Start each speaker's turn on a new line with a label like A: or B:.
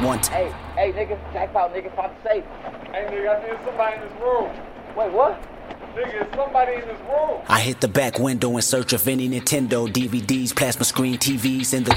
A: one time.
B: Hey, nigga, jackpot, nigga, find the safe.
C: Hey, nigga, I think there's somebody in this room.
B: Wait, what?
C: Nigga, there's somebody in this room.
A: I hit the back window in search of any Nintendo DVDs, plasma screen TVs in the